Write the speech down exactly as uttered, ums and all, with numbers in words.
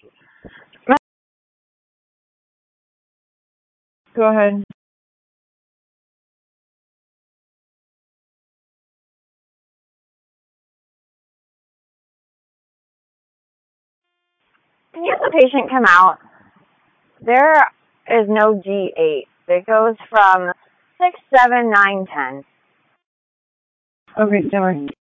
Go ahead. Can you have the patient come out? There is no G eight. It goes from six, seven, nine, ten. Okay, sorry.